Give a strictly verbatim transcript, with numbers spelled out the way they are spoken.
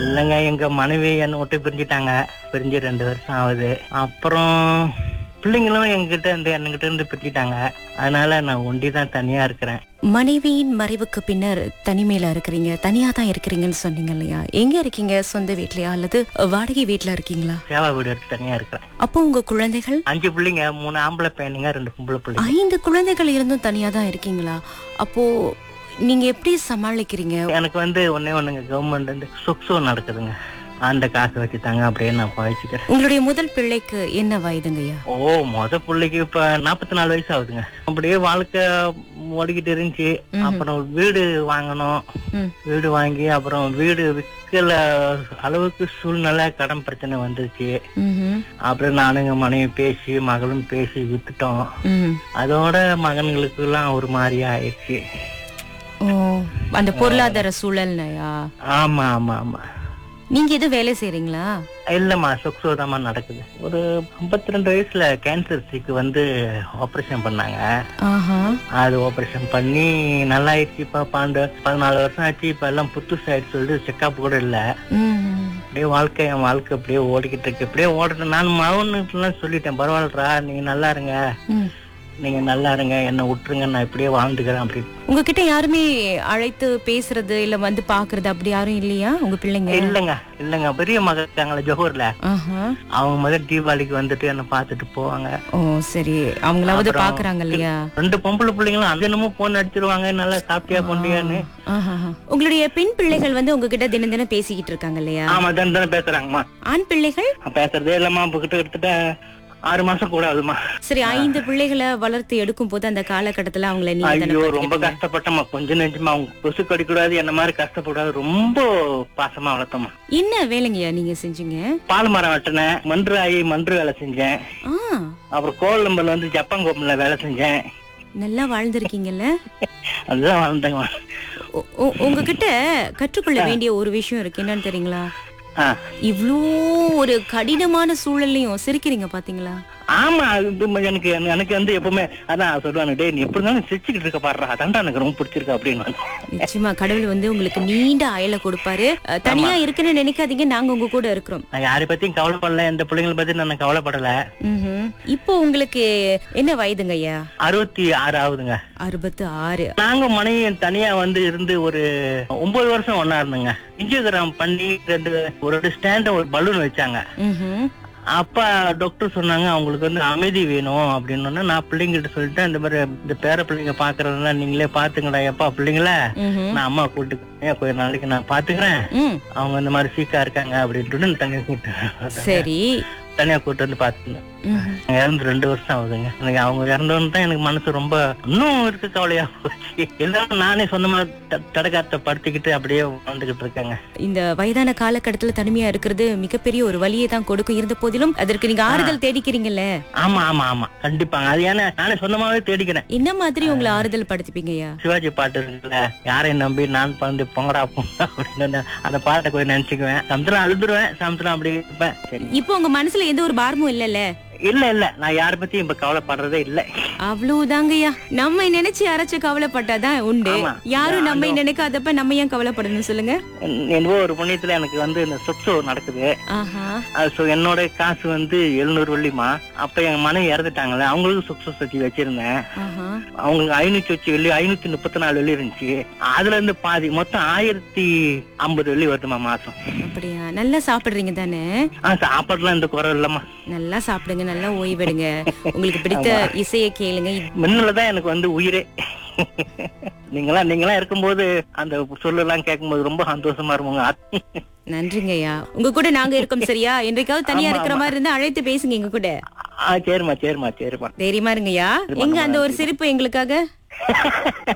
இல்லைங்க, எங்க மனைவி என்னை விட்டு பிரிஞ்சுட்டாங்க. பிரிஞ்சு ரெண்டு வருஷம் ஆகுது. அப்புறம் பிள்ளைங்களும் எங்கிட்ட இருந்து என்கிட்ட இருந்து பிரிஞ்சுட்டாங்க. அதனால நான் ஒண்டிதான் தனியா இருக்கிறேன். மனைவியின் மறைவுக்கு பின்னர் தனிமையில இருக்கிறீங்க, தனியா தான் இருக்கிறீங்கன்னு சொன்னீங்க இல்லையா? எங்க இருக்கீங்க? சொந்த வீட்லயா அல்லது வாடகை வீட்டுல இருக்கீங்களா? சேவா வீடு எடுத்து தனியா இருக்கிறேன். அப்போ உங்க குழந்தைகள்? அஞ்சு பிள்ளைங்க, மூணு ஆம்பளை பையனுங்க, ரெண்டு பொம்பளை பிள்ளைங்க. ஐந்து குழந்தைகள் இருந்தும் தனியா தான் இருக்கீங்களா? அப்போ நீங்க எப்படி சமாளிக்கிறீங்க? எனக்கு வந்து ஒன்னே ஒண்ணுங்க, கவர்மெண்ட் வந்து சொக்ஸோ நடக்குதுங்க. அந்த காசு வச்சுட்டாங்க, அப்படியே நான் பழச்சிக்கிறேன். உங்களுடைய முதல் பிள்ளைக்கு என்ன வயதுங்கய்யா? ஓ, முத பிள்ளைக்கு இப்ப நாப்பத்தி நாலு வயசு ஆகுதுங்க. அப்படியே வாழ்க்கை ஓடிக்கிட்டு இருந்துச்சு. அப்புறம் வீடு வாங்கணும். வீடு வாங்கி அப்புறம் வீடு விற்கல அளவுக்கு சூழ்நிலை, கடன் பிரச்சனை வந்துருச்சு. அப்புறம் நானுங்க மனைவி பேசி மகளும் பேசி வித்துட்டோம். அதோட மகன்களுக்கு எல்லாம் ஒரு மாதிரியா ஆயிடுச்சு. ஓ, அந்த பொருளாதார சூழல்லையா? ஆமா ஆமா ஆமா. நீங்க எது வேலை செய்றீங்களா? இல்லம்மா, சொக்ஸோதாமா நடக்குது. ஒரு ஐம்பத்தி ரெண்டு வயசுல கேன்சர் சீக்கு வந்து ஆபரேஷன் பண்ணாங்க. அது ஆபரேஷன் பண்ணி நல்லா ஆயிடுச்சு. இப்ப பன்னெண்டு பதினாலு வருஷம் ஆச்சு. இப்ப எல்லாம் புத்துசு ஆயிடுச்சு. சொல்லிட்டு செக்அப் கூட இல்ல. அப்படியே வாழ்க்கை என் வாழ்க்கை அப்படியே ஓடிக்கிட்டு இருக்கு. அப்படியே ஓடுறேன். நான் மகனுக்கு சொல்லிட்டேன், பரவாயில்லடா, நீங்க நல்லா இருங்க, நீங்க நல்லா இருங்க, என்ன விட்டுருங்க, நான் இப்படியே வாழ்ந்துக்கிறேன் அப்படின்னு. உங்ககிட்ட யாருமே அழைத்து பேசுறது இல்ல வந்து பாக்குறது அப்படி யாரும் இல்லையா உங்க பிள்ளைங்க? இல்லங்க இல்லங்க, பெரிய மகள் இருக்காங்களா ஜோஹர்ல, அவங்க முதல் தீபாவளிக்கு வந்துட்டு என்ன பாத்துட்டு போவாங்க. ஓ சரி, அவங்களாவது பாக்குறாங்க இல்லையா? ரெண்டு பொம்பளை பிள்ளைங்களும் அது என்னமோ போன் அடிச்சிருவாங்க, நல்லா சாப்பிட்டியா கொண்டியான்னு. உங்களுடைய பெண் பிள்ளைகள் வந்து உங்ககிட்ட தினம் தினம் பேசிக்கிட்டு இருக்காங்க இல்லையா? ஆமா, தினம் தினம் பேசுறாங்கம்மா. ஆண் பிள்ளைகள் பேசுறதே இல்லம்மா, கிட்ட கிட்ட ஆறு மாசம் கூட ஆகுதுமா. சரி, ஐந்து பிள்ளைகளை வளர்த்து எடுக்கும் போது அந்த காலகட்டத்துல அவங்களை ஐயோ ரொம்ப கஷ்டப்பட்டமா. கொஞ்சம் நெஞ்சமா அவங்க கொசு கடிக்கூடாது, என்ன மாதிரி கஷ்டப்படாது, ரொம்ப பாசமா வளர்த்தோமா. என்ன வேலைங்கய்யா நீங்க செஞ்சீங்க? பால் மரம் வெட்டினேன், மன்று ஆகி மன்று வேலை செஞ்சேன். அப்புறம் கோல் நம்பர்ல வந்து ஜப்பான் கோப்பன்ல வேலை செஞ்சேன். நல்லா வாழ்ந்திருக்கீங்கல்ல? அதுதான் வாழ்ந்தேங்க. உங்ககிட்ட கற்றுக்கொள்ள வேண்டிய ஒரு விஷயம் இருக்கு, என்னன்னு தெரியுங்களா? இவ்ளோ ஒரு கடினமான சூழல்லையும் சிரிக்கிறீங்க பாத்தீங்களா? ஆமா, எனக்கு எனக்கு வந்து எப்பவுமே அதான் சொல்லுவாங்க, டே நீ எப்படி இருந்தாலும் சிரிச்சுக்கிட்டு இருக்க பாடுறா, அதான்டா எனக்கு ரொம்ப பிடிச்சிருக்கு அப்படின்னு. நிச்சயமா கடவுள் வந்து உங்களுக்கு நீண்ட ஆயுள கொடுப்பாரு. தனியா இருக்குன்னு நினைக்காதீங்க, நாங்க உங்க கூட இருக்கிறோம். நான் யாரை பத்தியும் கவலைப்படல, இந்த பிள்ளைங்களை பத்தி நான் கவலைப்படல. இப்போ உங்களுக்கு என்ன வயதுங்க ஐயா? அறுபத்தி ஆறு ஆகுதுங்க. அறுபத்தி ஆறு. நாங்க மனைவி தனியா வந்து இருந்து ஒரு ஒன்பது வருஷம் ஒன்னா இருந்துங்க. இன்ஜியோகிராம் பண்ணி ரெண்டு ஒரு ஸ்டாண்ட் ஒரு பலூன் வச்சாங்க. அப்ப டாக்டர் சொன்னாங்க அவங்களுக்கு வந்து அமைதி வேணும் அப்படின்னு. நான் பிள்ளைங்கிட்ட சொல்லிட்டேன், இந்த மாதிரி இந்த பேர பிள்ளைங்க பாக்குறதுனா நீங்களே பாத்துங்கடா எப்பா பிள்ளைங்கள, நான் அம்மா கூப்பிட்டு கொஞ்ச நாளைக்கு நான் பாத்துக்கிறேன், அவங்க இந்த மாதிரி சீக்கா இருக்காங்க அப்படின்ட்டு தனியா கூப்பிட்டு சரி தனியா கூப்பிட்டு வந்து பாத்துங்க. இறந்து ரெண்டு வருஷம் ஆகுதுங்க. எனக்கு அவங்க இறந்தோன்னு தான் எனக்கு மனசு ரொம்ப இன்னும் இருக்க கவலையா போச்சு. எல்லாரும் நானே சொந்தமா தடகாத்த படுத்திக்கிட்டு அப்படியே வாழ்ந்துகிட்டு இருக்காங்க. இந்த வயதான காலகட்டத்துல தனிமையா இருக்கிறது மிகப்பெரிய ஒரு வலியை தான் கொடுக்கும். இருந்த போதிலும் அதற்கு நீங்க ஆறுதல் தேடிக்கிறீங்கல்ல? ஆமா ஆமா ஆமா கண்டிப்பாங்க. அது ஏன்னா நானே சொந்தமாவே தேடிக்கிறேன். என்ன மாதிரி உங்களை ஆறுதல் படுத்திப்பீங்கய்யா? சிவாஜி பாட்டு இருக்குல்ல, யாரையும் நம்பி நான் பறந்து பொங்கடா போங்க அப்படின்னு, அந்த பாட்டை கொஞ்சம் நினைச்சுக்குவேன். சமுத்திரம் அழுதுருவேன், சமுத்திரம் அப்படி இருப்பேன். சரி, இப்போ உங்க மனசுல எந்த ஒரு பாரமும் இல்லல்ல? இல்ல இல்ல, நான் யார பத்தியும் இப்ப கவலைப்படுறதே இல்ல. அவ்வளவுதாங்கய்யா. நம்ம நினைச்சு யாராச்சும் கவலைப்பட்டாதான் உண்டு. யாரும் நம்ம நினைக்காதப்ப நம்ம ஏன் கவலைப்படணும் சொல்லுங்க? என்னவோ ஒரு புண்ணியத்துல எனக்கு வந்து இந்த சொத்து நடக்குது. என்னோட காசு வந்து எழுநூறு வெள்ளிமா. அப்ப என் மனைவி இறந்துட்டாங்கல்ல, அவங்களுக்கு சொத்து சத்தி வச்சிருந்தேன். அவங்களுக்கு ஐநூத்தி வச்சு வெள்ளி ஐநூத்தி முப்பத்தி நாலு வெள்ளி இருந்துச்சு. அதுல இருந்து பாதி மொத்தம் ஆயிரத்தி ஐம்பது வெள்ளி வருதுமா மாசம். அப்படியா? நல்லா சாப்பிடுறீங்க தானே? சாப்பாடுலாம் இந்த குறை இல்லம்மா. நல்லா சாப்பிடுங்க, நல்லா ஓய்வெடுங்க, உங்களுக்கு பிடித்த இசையை கேளுங்க. முன்னதான் எனக்கு வந்து உயிரே. நீங்களா நீங்களா இருக்கும்போது அந்த சொல்லலாம் கேட்கும்போது ரொம்ப சந்தோஷமா இருப்பாங்க. நன்றிங்க ஐயா. உங்க கூட நாங்க இருக்கோம் சரியா? என்றைக்காவது தனியா இருக்கிற மாதிரி இருந்தா அழைத்து பேசுங்க எங்க கூட. சரிமா சரிமா சரிமா. தைரியமா இருங்கய்யா. எங்க அந்த ஒரு சிரிப்பு எங்களுக்காக.